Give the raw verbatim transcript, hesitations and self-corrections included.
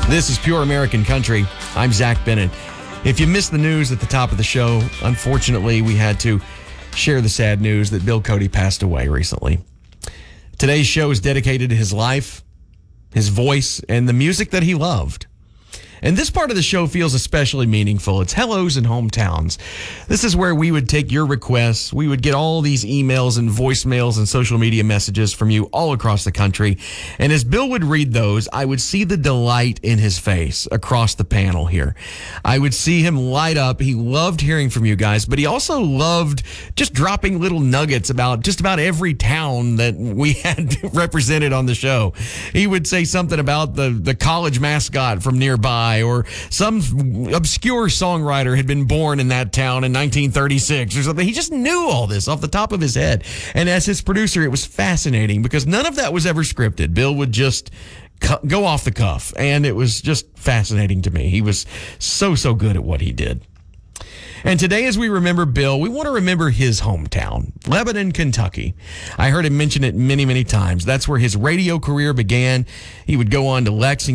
This is Pure American Country. I'm Zach Bennett. If you missed the news at the top of the show, unfortunately, we had to share the sad news that Bill Cody passed away recently. Today's show is dedicated to his life, his voice, and the music that he loved. And this part of the show feels especially meaningful. It's Hellos and Hometowns. This is where we would take your requests. We would get all these emails and voicemails and social media messages from you all across the country. And as Bill would read those, I would see the delight in his face across the panel here. I would see him light up. He loved hearing from you guys, but he also loved just dropping little nuggets about just about every town that we had represented on the show. He would say something about the, the college mascot from nearby, or some obscure songwriter had been born in that town in nineteen thirty-six or something. He just knew all this off the top of his head. And as his producer, it was fascinating because none of that was ever scripted. Bill would just cu- go off the cuff, and it was just fascinating to me. He was so, so good at what he did. And today, as we remember Bill, we want to remember his hometown, Lebanon, Kentucky. I heard him mention it many, many times. That's where his radio career began. He would go on to Lexington.